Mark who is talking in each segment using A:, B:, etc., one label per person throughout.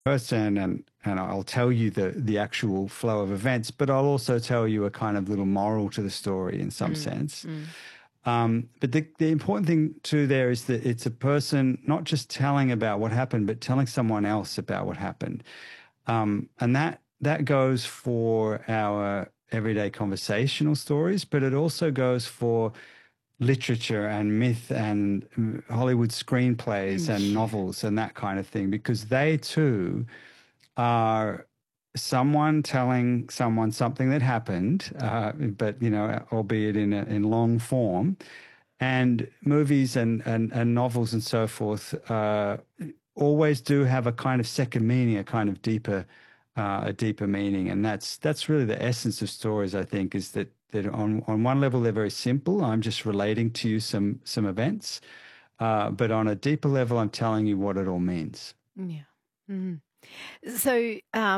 A: person, and I'll tell you the actual flow of events, but I'll also tell you a kind of little moral to the story in some
B: Mm,
A: sense.
B: mm.
A: But the important thing too there is that it's a person not just telling about what happened, but telling someone else about what happened. And that goes for our everyday conversational stories, but it also goes for literature and myth and Hollywood screenplays and
B: Yeah.
A: novels and that kind of thing, because they too are someone telling someone something that happened, but albeit in long form. And movies and novels and so forth always do have a kind of second meaning, a deeper meaning, and that's really the essence of stories. I think is that on one level they're very simple. I'm just relating to you some events, but on a deeper level, I'm telling you what it all means.
B: Yeah. Mhm. So,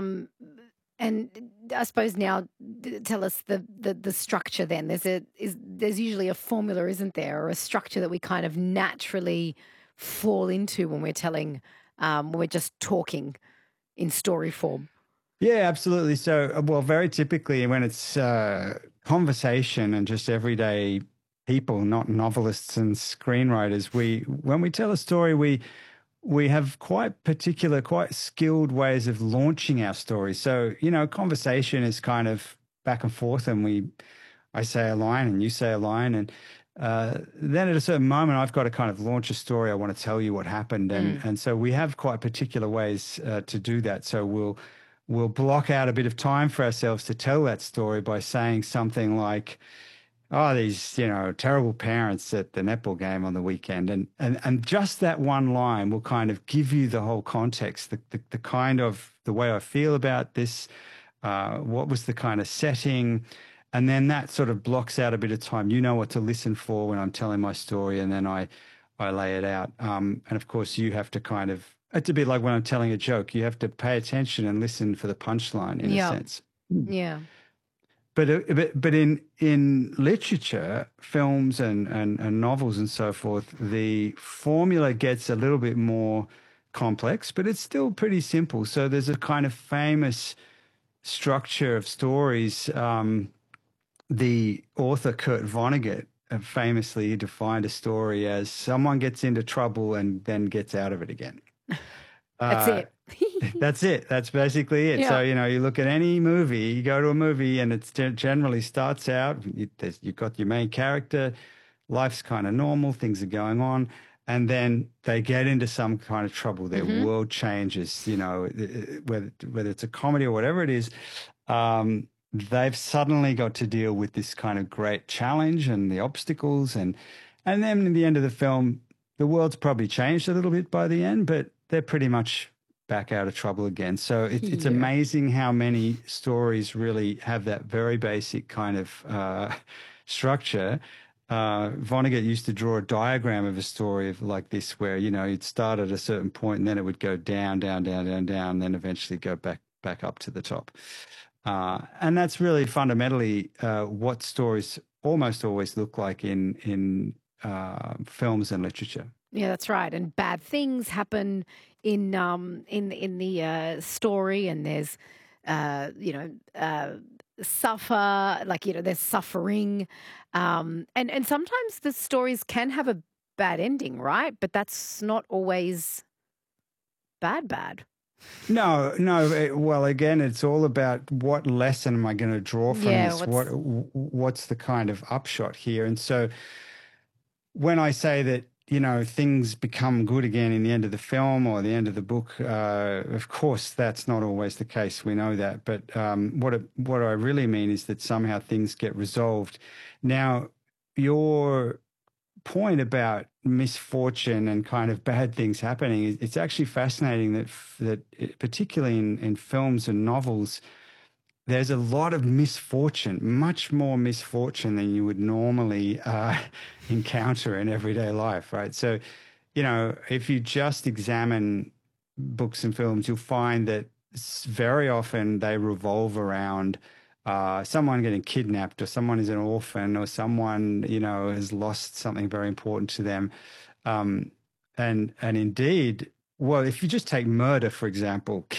B: and I suppose now tell us the structure then. There's usually a formula, isn't there, or a structure that we kind of naturally fall into when we're telling, when we're just talking in story form.
A: Yeah, absolutely. So, well, very typically when it's conversation and just everyday people, not novelists and screenwriters, when we tell a story, we have quite particular, quite skilled ways of launching our story. So, conversation is kind of back and forth, and I say a line and you say a line, and then at a certain moment, I've got to kind of launch a story. I want to tell you what happened, and
B: Mm.
A: and so we have quite particular ways to do that. So we'll block out a bit of time for ourselves to tell that story by saying something like, "Oh, these terrible parents at the netball game on the weekend," and just that one line will kind of give you the whole context, the kind of the way I feel about this, what was the kind of setting, and then that sort of blocks out a bit of time. You know what to listen for when I'm telling my story, and then I lay it out. And of course, you have to kind of, it's a bit like when I'm telling a joke. You have to pay attention and listen for the punchline in a
B: Yeah.
A: sense.
B: Yeah.
A: But in literature, films and novels and so forth, the formula gets a little bit more complex, but it's still pretty simple. So there's a kind of famous structure of stories. The author Kurt Vonnegut famously defined a story as someone gets into trouble and then gets out of it again.
B: That's
A: Uh,
B: it.
A: that's it. That's basically it. So,
B: Yeah.
A: you look at any movie, you go to a movie and it generally starts out, you've got your main character, life's kind of normal, things are going on, and then they get into some kind of trouble. Their
B: Hmm.
A: world changes, whether it's a comedy or whatever it is. They've suddenly got to deal with this kind of great challenge and the obstacles, and then in the end of the film, the world's probably changed a little bit by the end, but they're pretty much back out of trouble again. So it's
B: Yeah.
A: amazing how many stories really have that very basic kind of structure. Vonnegut used to draw a diagram of a story of like this, where you'd start at a certain point and then it would go down, down, down, down, down, and then eventually go back up to the top. And that's really fundamentally what stories almost always look like in films and literature.
B: Yeah, that's right. And bad things happen in the story, and there's uh, you know uh, suffer like there's suffering, and sometimes the stories can have a bad ending, right? But that's not always bad.
A: No, no. Well, again, it's all about what lesson am I going to draw from
B: Yeah.
A: this?
B: What's
A: What's the kind of upshot here? And so when I say that, things become good again in the end of the film or the end of the book, of course, that's not always the case. We know that. But what I really mean is that somehow things get resolved. Now, your point about misfortune and kind of bad things happening, it's actually fascinating that particularly in films and novels, there's a lot of misfortune, much more misfortune than you would normally encounter in everyday life, right? So, if you just examine books and films, you'll find that very often they revolve around someone getting kidnapped, or someone is an orphan, or someone, has lost something very important to them. Um, and indeed, well, if you just take murder, for example,